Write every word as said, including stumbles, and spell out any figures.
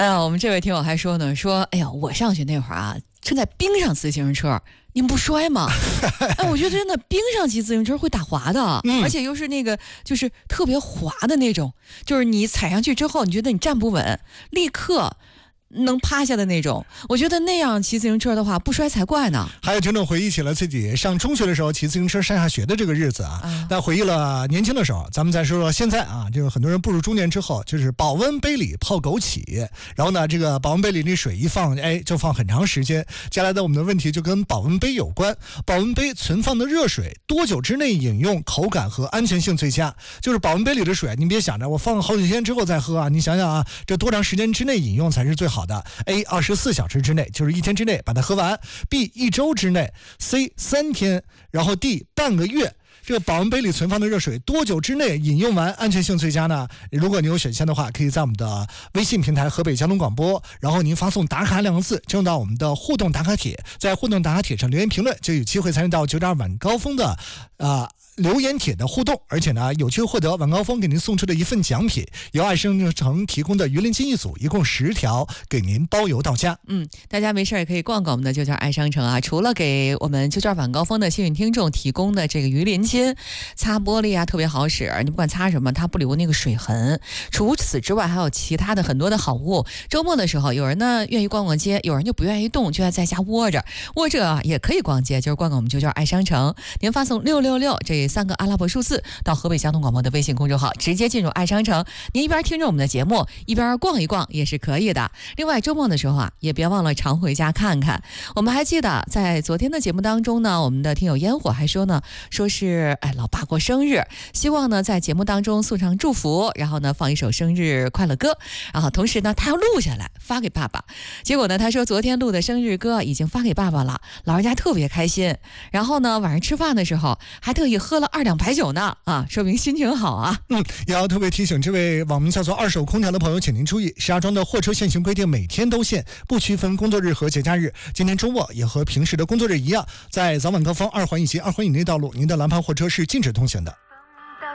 哎呀，我们这位听友还说呢，说哎呀，我上学那会儿啊，正在冰上骑自行车，你们不摔吗？哎，我觉得真的冰上骑自行车会打滑的，嗯、而且又是那个就是特别滑的那种，就是你踩上去之后，你觉得你站不稳，立刻能趴下的那种。我觉得那样骑自行车的话，不摔才怪呢。 还有听众回忆起了自己上中学的时候骑自行车上下学的这个日子啊，那、啊、回忆了年轻的时候。咱们再说说现在啊，就是很多人步入中年之后，就是保温杯里泡枸杞，然后呢，这个保温杯里那水一放，哎，就放很长时间。接下来的我们的问题就跟保温杯有关，保温杯存放的热水多久之内饮用，口感和安全性最佳？就是保温杯里的水，你别想着我放好几天之后再喝啊，你想想啊，这多长时间之内饮用才是最好的？ A 二十四小时之内，就是一天之内把它喝完。 B 一周之内。 C 三天。然后 D 半个月。这个保温杯里存放的热水多久之内饮用完，安全性最佳呢？如果你有选项的话，可以在我们的微信平台河北交通广播，然后您发送打卡两个字，进入到我们的互动打卡帖，在互动打卡帖上留言评论，就有机会参与到九点晚高峰的啊、呃留言帖的互动，而且呢，有机会获得晚高峰给您送出的一份奖品，由爱生城提供的鱼鳞金一组，一共十条，给您包邮到家。 嗯，大家没事也可以逛逛我们的九九爱商城啊。除了给我们九九晚高峰的幸运听众提供的这个鱼鳞金，擦玻璃啊特别好使，你不管擦什么，它不留那个水痕。除此之外，还有其他的很多的好物。周末的时候，有人呢愿意逛逛街，有人就不愿意动，就要在家窝着。窝着啊也可以逛街，就是逛逛我们九九爱商城。您发送六六六这三个阿拉伯数字到河北交通广播的微信公众号，直接进入爱商城。您一边听着我们的节目，一边逛一逛也是可以的。另外，周末的时候啊，也别忘了常回家看看。我们还记得在昨天的节目当中呢，我们的听友烟火还说呢，说是哎老爸过生日，希望呢在节目当中送上祝福，然后呢放一首生日快乐歌，然后同时呢他要录下来发给爸爸。结果呢他说昨天录的生日歌已经发给爸爸了，老人家特别开心。然后呢晚上吃饭的时候还特意喝了二两白酒呢，啊，说明心情好啊。 嗯，也要特别提醒这位网名叫做二手空调的朋友，请您注意，石家庄的货车限行规定每天都限，不区分工作日和节假日。今天周末也和平时的工作日一样，在早晚高峰二环以及二环以内道路，您的蓝牌货车是禁止通行的。